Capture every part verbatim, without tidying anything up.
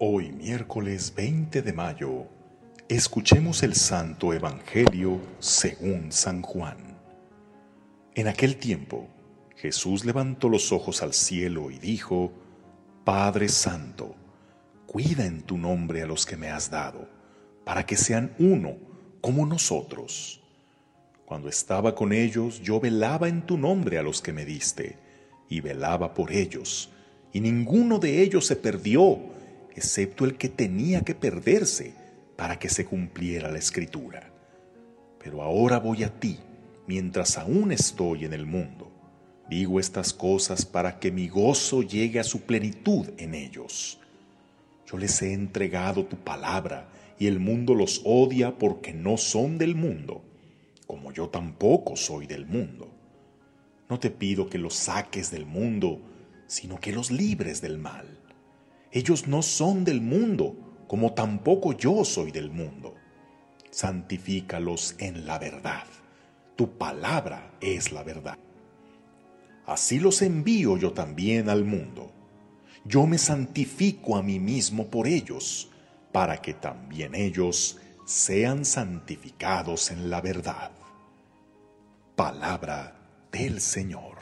Hoy, miércoles veinte de mayo, escuchemos el Santo Evangelio según San Juan. En aquel tiempo, Jesús levantó los ojos al cielo y dijo: Padre Santo, cuida en tu nombre a los que me has dado, para que sean uno como nosotros. Cuando estaba con ellos, yo velaba en tu nombre a los que me diste, y velaba por ellos, y ninguno de ellos se perdió, excepto el que tenía que perderse para que se cumpliera la Escritura. Pero ahora voy a ti, mientras aún estoy en el mundo. Digo estas cosas para que mi gozo llegue a su plenitud en ellos. Yo les he entregado tu palabra, y el mundo los odia porque no son del mundo, como yo tampoco soy del mundo. No te pido que los saques del mundo, sino que los libres del mal. Ellos no son del mundo, como tampoco yo soy del mundo. Santifícalos en la verdad. Tu palabra es la verdad. Así los envío yo también al mundo. Yo me santifico a mí mismo por ellos, para que también ellos sean santificados en la verdad. Palabra del Señor.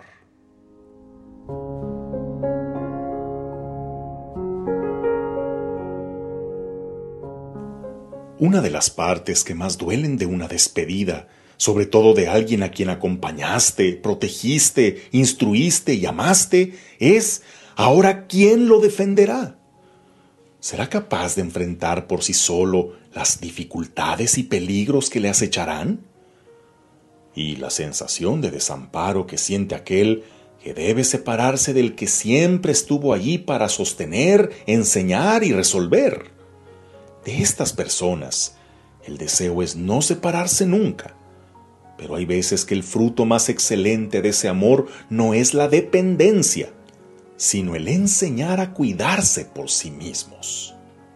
Una de las partes que más duelen de una despedida, sobre todo de alguien a quien acompañaste, protegiste, instruiste y amaste, es: ¿ahora quién lo defenderá? ¿Será capaz de enfrentar por sí solo las dificultades y peligros que le acecharán? Y la sensación de desamparo que siente aquel que debe separarse del que siempre estuvo allí para sostener, enseñar y resolver. De estas personas, el deseo es no separarse nunca, pero hay veces que el fruto más excelente de ese amor no es la dependencia, sino el enseñar a cuidarse por sí mismos.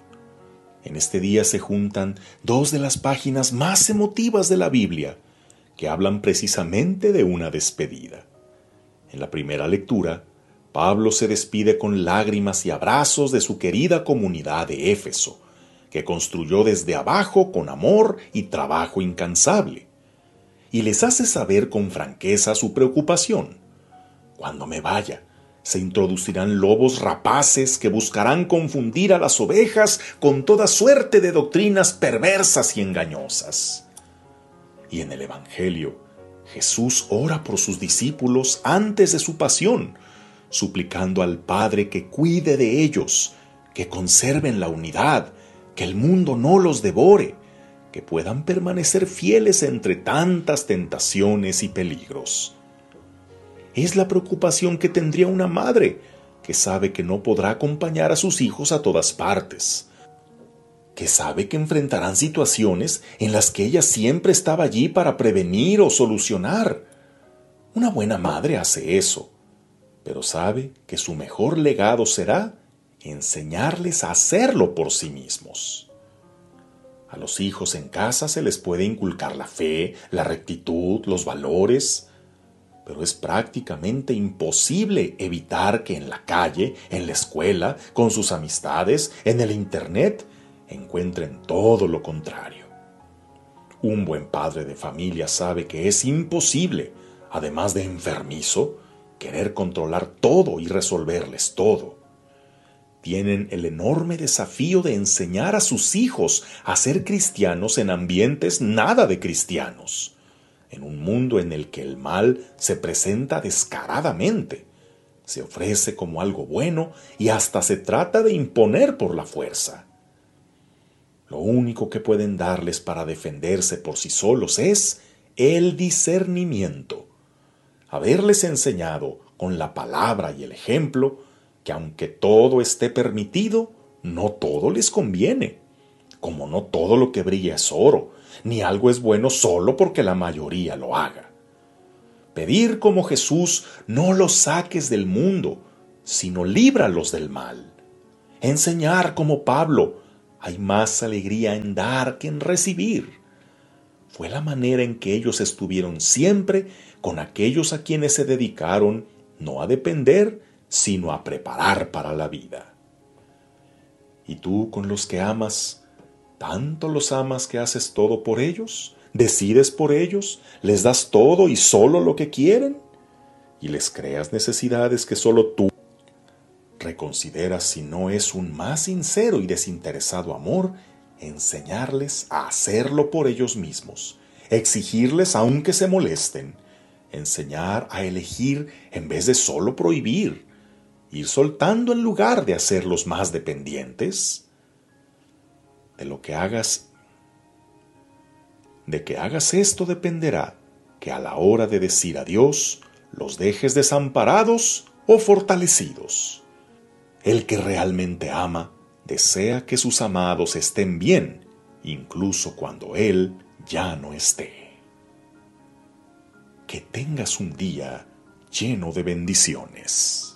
En este día se juntan dos de las páginas más emotivas de la Biblia, que hablan precisamente de una despedida. En la primera lectura, Pablo se despide con lágrimas y abrazos de su querida comunidad de Éfeso, que construyó desde abajo con amor y trabajo incansable, y les hace saber con franqueza su preocupación. Cuando me vaya, se introducirán lobos rapaces que buscarán confundir a las ovejas con toda suerte de doctrinas perversas y engañosas. Y en el Evangelio, Jesús ora por sus discípulos antes de su pasión, suplicando al Padre que cuide de ellos, que conserven la unidad, que el mundo no los devore, que puedan permanecer fieles entre tantas tentaciones y peligros. Es la preocupación que tendría una madre, que sabe que no podrá acompañar a sus hijos a todas partes, que sabe que enfrentarán situaciones en las que ella siempre estaba allí para prevenir o solucionar. Una buena madre hace eso, pero sabe que su mejor legado será enseñarles a hacerlo por sí mismos. A los hijos en casa se les puede inculcar la fe, la rectitud, los valores, pero es prácticamente imposible evitar que en la calle, en la escuela, con sus amistades, en el internet, encuentren todo lo contrario. Un buen padre de familia sabe que es imposible, además de enfermizo, querer controlar todo y resolverles todo. Tienen el enorme desafío de enseñar a sus hijos a ser cristianos en ambientes nada de cristianos, en un mundo en el que el mal se presenta descaradamente, se ofrece como algo bueno y hasta se trata de imponer por la fuerza. Lo único que pueden darles para defenderse por sí solos es el discernimiento, haberles enseñado con la palabra y el ejemplo que aunque todo esté permitido, no todo les conviene, como no todo lo que brilla es oro, ni algo es bueno solo porque la mayoría lo haga. Pedir como Jesús: no los saques del mundo, sino líbralos del mal. Enseñar como Pablo: hay más alegría en dar que en recibir. Fue la manera en que ellos estuvieron siempre con aquellos a quienes se dedicaron, no a depender, sino a preparar para la vida. ¿Y tú con los que amas, tanto los amas que haces todo por ellos? ¿Decides por ellos? ¿Les das todo y solo lo que quieren? ¿Y les creas necesidades que solo tú reconsideras si no es un más sincero y desinteresado amor enseñarles a hacerlo por ellos mismos, exigirles aunque se molesten, enseñar a elegir en vez de solo prohibir, ir soltando en lugar de hacerlos más dependientes? De lo que hagas, de que hagas esto dependerá que a la hora de decir adiós los dejes desamparados o fortalecidos. El que realmente ama desea que sus amados estén bien, incluso cuando él ya no esté. Que tengas un día lleno de bendiciones.